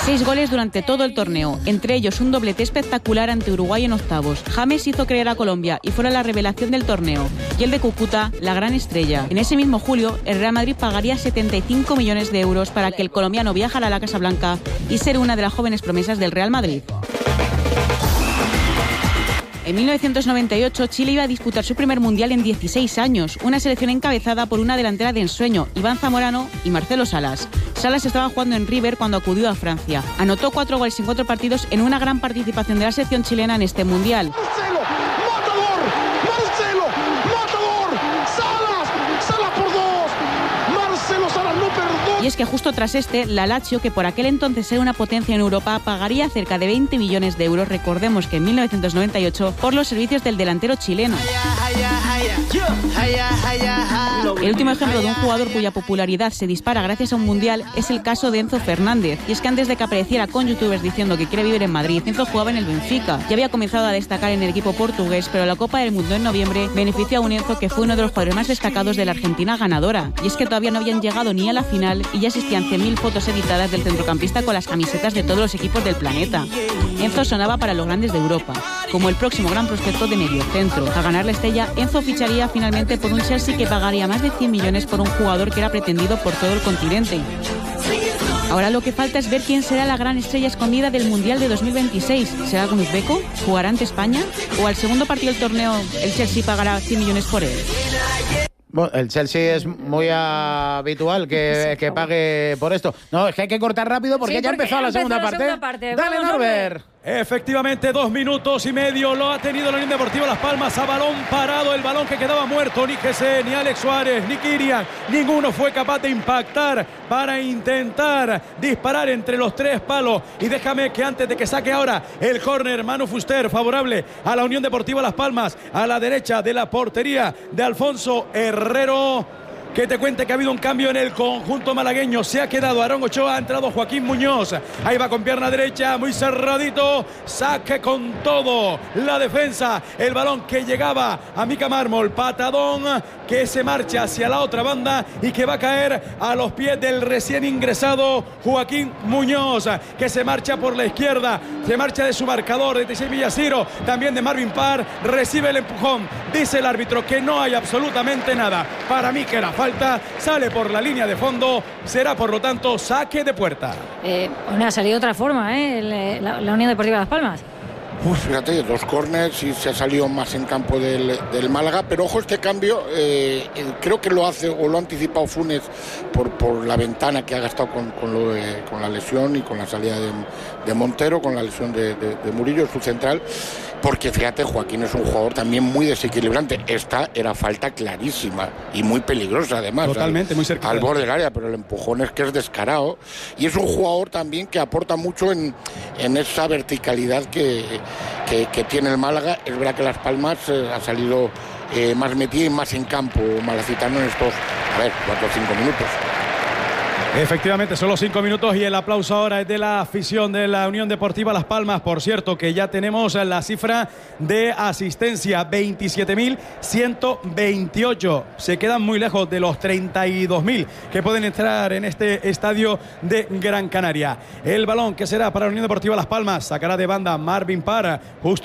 6 goles durante todo el torneo, entre ellos un doblete espectacular ante Uruguay en octavos. James hizo creer a Colombia y fuera la revelación del torneo. Y el de Cúcuta, la gran estrella. En ese mismo julio, el Real Madrid pagaría 75 millones de euros para que el colombiano viajara a la Casa Blanca y ser una de las jóvenes promesas del Real Madrid. En 1998, Chile iba a disputar su primer mundial en 16 años, una selección encabezada por una delantera de ensueño, Iván Zamorano y Marcelo Salas. Salas estaba jugando en River cuando acudió a Francia. Anotó 4 goles en 4 partidos en una gran participación de la selección chilena en este mundial. Marcelo, matador, Marcelo, matador, Salas por 2, Marcelo Salas no perdona. Y es que justo tras la Lazio, que por aquel entonces era una potencia en Europa, pagaría cerca de 20 millones de euros, recordemos que en 1998, por los servicios del delantero chileno. El último ejemplo de un jugador cuya popularidad se dispara gracias a un mundial es el caso de Enzo Fernández. Y es que antes de que apareciera con youtubers diciendo que quiere vivir en Madrid, Enzo jugaba en el Benfica. Ya había comenzado a destacar en el equipo portugués, pero la Copa del Mundo en noviembre benefició a un Enzo que fue uno de los jugadores más destacados de la Argentina ganadora. Y es que todavía no habían llegado ni a la final y ya existían 100.000 fotos editadas del centrocampista con las camisetas de todos los equipos del planeta. Enzo sonaba para los grandes de Europa, como el próximo gran prospecto de mediocentro. Al ganar la Estella, Enzo ficharía finalmente por un Chelsea que pagaría más de 100 millones por un jugador que era pretendido por todo el continente. Ahora lo que falta es ver quién será la gran estrella escondida del Mundial de 2026. ¿Será algún uzbeco? ¿Jugará ante España? ¿O al segundo partido del torneo el Chelsea pagará 100 millones por él? Bueno, el Chelsea es muy habitual que pague por esto. No, es que hay que cortar rápido porque ya ha empezado la segunda parte. Dale, Norbert. Efectivamente, 2 minutos y medio lo ha tenido la Unión Deportiva Las Palmas a balón parado, el balón que quedaba muerto. Ni Jesse, ni Alex Suárez, ni Kirian, ninguno fue capaz de impactar para intentar disparar entre los 3 palos. Y déjame que antes de que saque ahora el córner, Manu Fuster, favorable a la Unión Deportiva Las Palmas, a la derecha de la portería de Alfonso Herrero. Que te cuente que ha habido un cambio en el conjunto malagueño. Se ha quedado Aarón Ochoa, ha entrado Joaquín Muñoz. Ahí va con pierna derecha, muy cerradito. Saque con todo la defensa. El balón que llegaba a Mica Mármol. Patadón que se marcha hacia la otra banda y que va a caer a los pies del recién ingresado Joaquín Muñoz, que se marcha por la izquierda. Se marcha de su marcador, de Teixeira Villaciro, también de Marvin Parr. Recibe el empujón. Dice el árbitro que no hay absolutamente nada. Para mí que era falta, sale por la línea de fondo, será por lo tanto saque de puerta. Ha salido de otra forma, la Unión Deportiva Las Palmas. Fíjate, 2 córners y se ha salido más en campo del Málaga, pero ojo este cambio, creo que lo hace o lo ha anticipado Funes por la ventana que ha gastado con la lesión y con la salida de Montero, con la lesión de Murillo, su central. Porque fíjate, Joaquín es un jugador también muy desequilibrante. Esta era falta clarísima y muy peligrosa además. Totalmente, muy cerca. Al borde del área, pero el empujón es que es descarado. Y es un jugador también que aporta mucho en esa verticalidad que tiene el Málaga. Es verdad que Las Palmas ha salido más metida y más en campo malacitano en estos, 4 o 5 minutos. Efectivamente, son los 5 minutos y el aplauso ahora es de la afición de la Unión Deportiva Las Palmas. Por cierto, que ya tenemos la cifra de asistencia, 27.128. Se quedan muy lejos de los 32.000 que pueden entrar en este estadio de Gran Canaria. El balón que será para la Unión Deportiva Las Palmas, sacará de banda Marvin Parr, justo